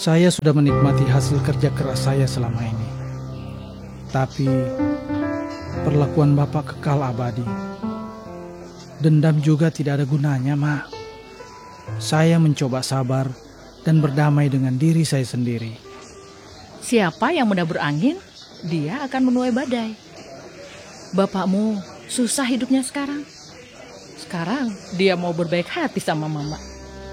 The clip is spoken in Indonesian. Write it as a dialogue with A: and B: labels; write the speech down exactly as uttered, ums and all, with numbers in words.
A: Saya sudah menikmati hasil kerja keras saya selama ini. Tapi perlakuan Bapak kekal abadi. Dendam juga tidak ada gunanya, Mak. Saya mencoba sabar dan berdamai dengan diri saya sendiri.
B: Siapa yang menabur angin, dia akan menuai badai. Bapakmu susah hidupnya sekarang. Sekarang dia mau berbaik hati sama Mama.